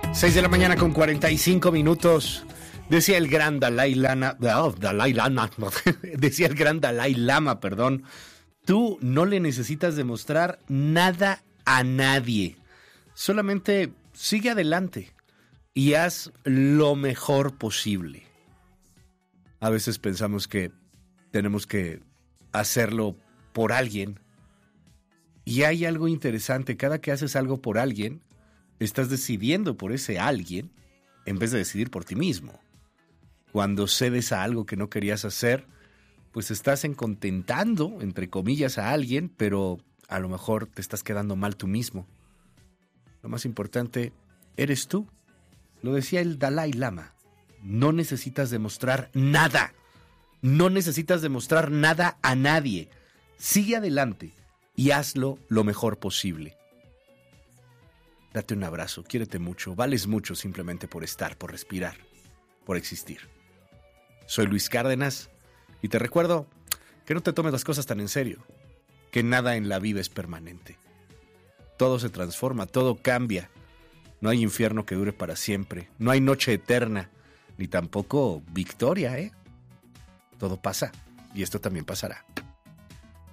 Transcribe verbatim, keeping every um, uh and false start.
seis de la mañana con cuarenta y cinco minutos. Decía el gran Dalai Lama, oh, Dalai Lama, decía el gran Dalai Lama, perdón, tú no le necesitas demostrar nada a nadie. Solamente sigue adelante y haz lo mejor posible. A veces pensamos que tenemos que hacerlo por alguien. Y hay algo interesante, cada que haces algo por alguien, estás decidiendo por ese alguien en vez de decidir por ti mismo. Cuando cedes a algo que no querías hacer, pues estás encontentando, entre comillas, a alguien, pero a lo mejor te estás quedando mal tú mismo. Lo más importante, eres tú. Lo decía el Dalai Lama. No necesitas demostrar nada. No necesitas demostrar nada a nadie. Sigue adelante y hazlo lo mejor posible. Date un abrazo, quiérete mucho, vales mucho simplemente por estar, por respirar, por existir. Soy Luis Cárdenas y te recuerdo que no te tomes las cosas tan en serio, que nada en la vida es permanente. Todo se transforma, todo cambia. No hay infierno que dure para siempre, no hay noche eterna, ni tampoco victoria, ¿eh? Todo pasa y esto también pasará.